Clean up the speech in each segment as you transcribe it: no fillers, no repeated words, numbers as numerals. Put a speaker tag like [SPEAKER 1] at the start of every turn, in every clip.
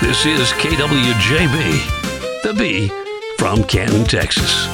[SPEAKER 1] This is KWJB, the B from Canton, Texas.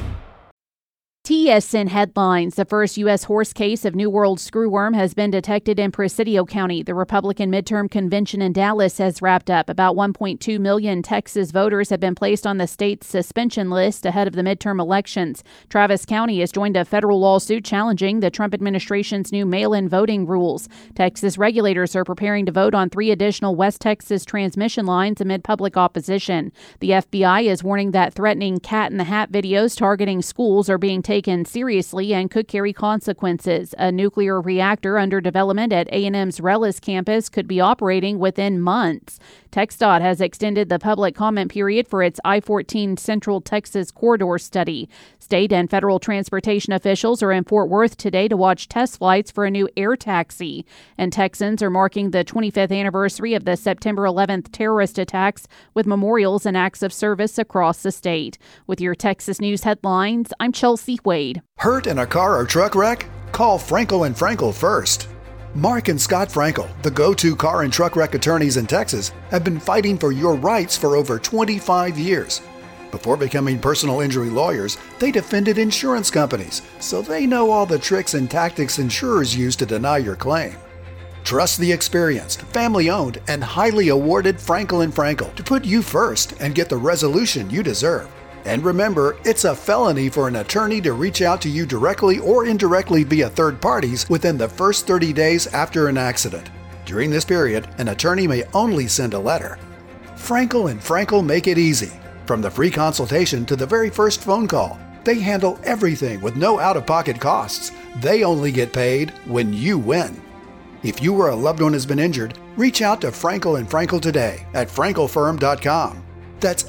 [SPEAKER 2] TSN headlines. The first U.S. horse case of New World screwworm has been detected in Presidio County. The Republican midterm convention in Dallas has wrapped up. About 1.2 million Texas voters have been placed on the state's suspension list ahead of the midterm elections. Travis County has joined a federal lawsuit challenging the Trump administration's new mail-in voting rules. Texas regulators are preparing to vote on 3 additional West Texas transmission lines amid public opposition. The FBI is warning that threatening cat-in-the-hat videos targeting schools are being taken seriously and could carry consequences. A nuclear reactor under development at A&M's Rellis campus could be operating within months. TxDOT has extended the public comment period for its I-14 Central Texas Corridor study. State and federal transportation officials are in Fort Worth today to watch test flights for a new air taxi. And Texans are marking the 25th anniversary of the September 11th terrorist attacks with memorials and acts of service across the state. With your Texas News headlines, I'm Chelsea Wade.
[SPEAKER 3] Hurt in a car or truck wreck? Call Frankel and Frankel first. Mark and Scott Frankel, the go-to car and truck wreck attorneys in Texas, have been fighting for your rights for over 25 years. Before becoming personal injury lawyers, they defended insurance companies, so they know all the tricks and tactics insurers use to deny your claim. Trust the experienced, family-owned, and highly awarded Frankel and Frankel to put you first and get the resolution you deserve. And remember, it's a felony for an attorney to reach out to you directly or indirectly via third parties within the first 30 days after an accident. During this period, an attorney may only send a letter. Frankel and Frankel make it easy. From the free consultation to the very first phone call, they handle everything with no out-of-pocket costs. They only get paid when you win. If you or a loved one has been injured, reach out to Frankel and Frankel today at frankelfirm.com. That's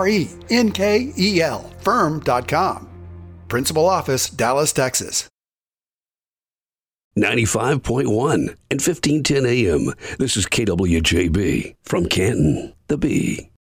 [SPEAKER 3] FRENKEL firm.com. Principal Office, Dallas, Texas.
[SPEAKER 1] 95.1 and 1510 AM. This is KWJB from Canton, the B.